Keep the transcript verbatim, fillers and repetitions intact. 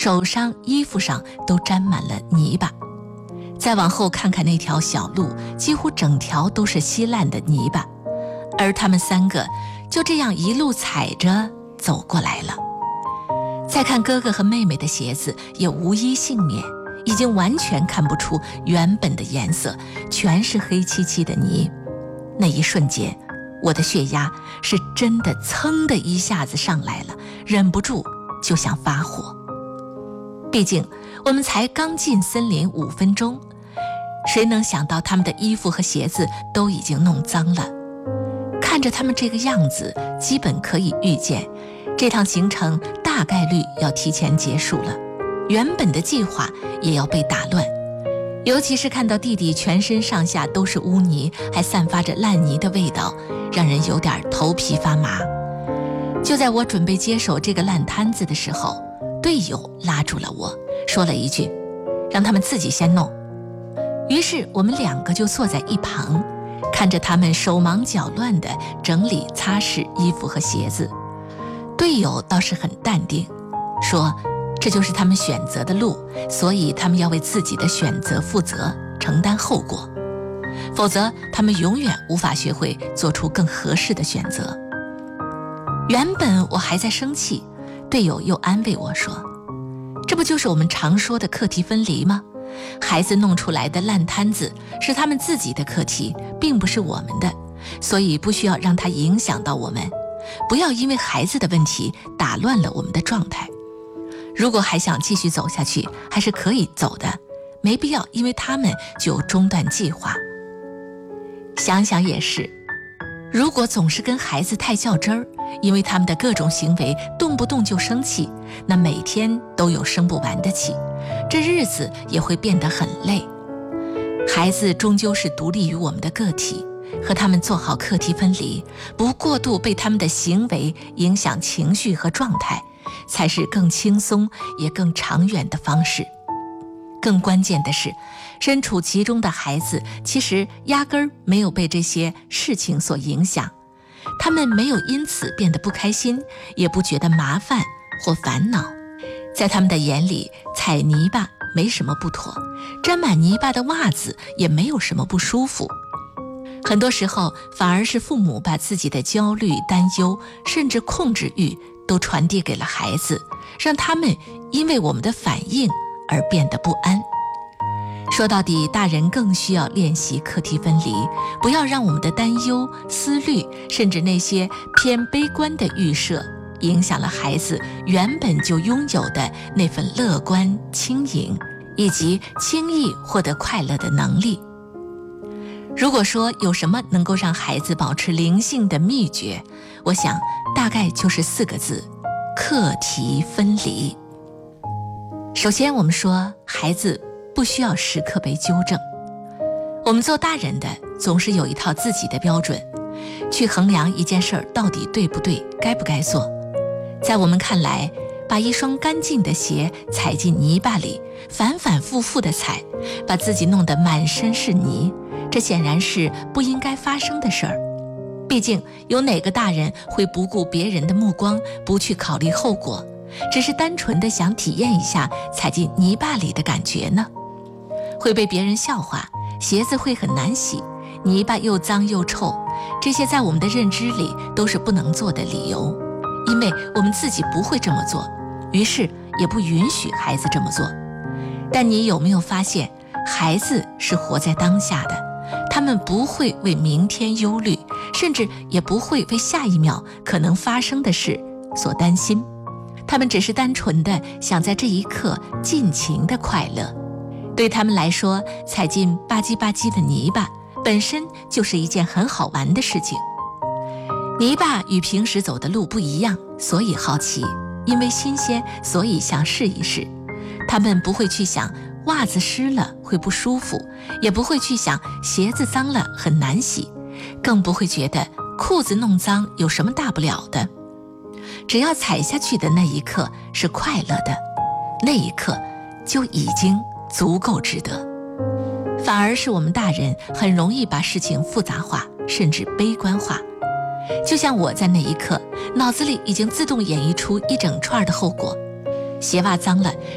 手上、衣服上都沾满了泥巴。再往后看看那条小路，几乎整条都是稀烂的泥巴，而他们三个就这样一路踩着走过来了。再看哥哥和妹妹的鞋子，也无一幸免，已经完全看不出原本的颜色，全是黑漆漆的泥。那一瞬间，我的血压是真的噌的一下子上来了，忍不住就想发火。毕竟我们才刚进森林五分钟，谁能想到他们的衣服和鞋子都已经弄脏了。看着他们这个样子，基本可以预见这趟行程大概率要提前结束了，原本的计划也要被打乱。尤其是看到弟弟全身上下都是污泥，还散发着烂泥的味道，让人有点头皮发麻。就在我准备接手这个烂摊子的时候，队友拉住了我，说了一句：“让他们自己先弄。”于是我们两个就坐在一旁，看着他们手忙脚乱地整理擦拭衣服和鞋子。队友倒是很淡定，说这就是他们选择的路，所以他们要为自己的选择负责，承担后果，否则他们永远无法学会做出更合适的选择。原本我还在生气，队友又安慰我说，这不就是我们常说的课题分离吗？孩子弄出来的烂摊子是他们自己的课题，并不是我们的，所以不需要让它影响到我们，不要因为孩子的问题打乱了我们的状态。如果还想继续走下去，还是可以走的，没必要因为他们就中断计划。想想也是，如果总是跟孩子太较真儿，因为他们的各种行为动不动就生气，那每天都有生不完的气，这日子也会变得很累。孩子终究是独立于我们的个体，和他们做好课题分离，不过度被他们的行为影响情绪和状态，才是更轻松也更长远的方式。更关键的是，身处其中的孩子其实压根儿没有被这些事情所影响，他们没有因此变得不开心，也不觉得麻烦或烦恼。在他们的眼里，踩泥巴没什么不妥，沾满泥巴的袜子也没有什么不舒服。很多时候反而是父母把自己的焦虑、担忧甚至控制欲都传递给了孩子，让他们因为我们的反应而变得不安。说到底，大人更需要练习课题分离，不要让我们的担忧、思虑，甚至那些偏悲观的预设，影响了孩子原本就拥有的那份乐观、轻盈，以及轻易获得快乐的能力。如果说有什么能够让孩子保持灵性的秘诀，我想大概就是四个字：课题分离。首先我们说，孩子不需要时刻被纠正。我们做大人的总是有一套自己的标准，去衡量一件事儿到底对不对，该不该做。在我们看来，把一双干净的鞋踩进泥巴里，反反复复地踩，把自己弄得满身是泥，这显然是不应该发生的事儿。毕竟有哪个大人会不顾别人的目光，不去考虑后果，只是单纯的想体验一下踩进泥巴里的感觉呢？会被别人笑话，鞋子会很难洗，泥巴又脏又臭，这些在我们的认知里都是不能做的理由，因为我们自己不会这么做，于是也不允许孩子这么做。但你有没有发现，孩子是活在当下的，他们不会为明天忧虑，甚至也不会为下一秒可能发生的事所担心，他们只是单纯的想在这一刻尽情的快乐。对他们来说，踩进吧唧吧唧的泥巴本身就是一件很好玩的事情。泥巴与平时走的路不一样，所以好奇，因为新鲜，所以想试一试。他们不会去想袜子湿了会不舒服，也不会去想鞋子脏了很难洗，更不会觉得裤子弄脏有什么大不了的。只要踩下去的那一刻是快乐的，那一刻就已经足够值得。反而是我们大人很容易把事情复杂化，甚至悲观化。就像我在那一刻，脑子里已经自动演绎出一整串的后果。鞋袜脏了